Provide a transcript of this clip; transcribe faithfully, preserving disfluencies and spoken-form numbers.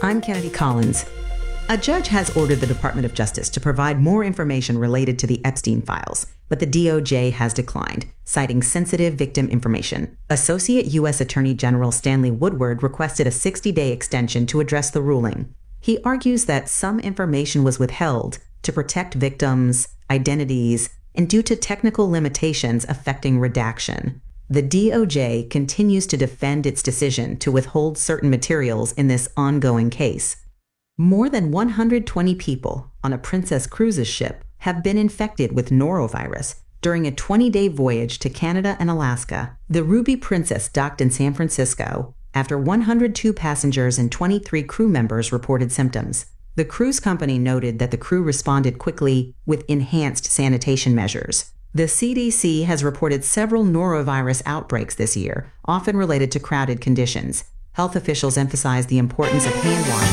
I'm Kennedy Collins. A judge has ordered the Department of Justice to provide more information related to the Epstein files, but the D O J has declined, citing sensitive victim information. Associate U S Attorney General Stanley Woodward requested a sixty-day extension to address the ruling. He argues that some information was withheld to protect victims' identities and due to technical limitations affecting redaction. The D O J continues to defend its decision to withhold certain materials in this ongoing case. More than one hundred twenty people on a Princess Cruises ship have been infected with norovirus during a twenty-day voyage to Canada and Alaska. The Ruby Princess docked in San Francisco after one hundred two passengers and twenty-three crew members reported symptoms. The cruise company noted that the crew responded quickly with enhanced sanitation measures. The C D C has reported several norovirus outbreaks this year, often related to crowded conditions. Health officials emphasize the importance of hand washing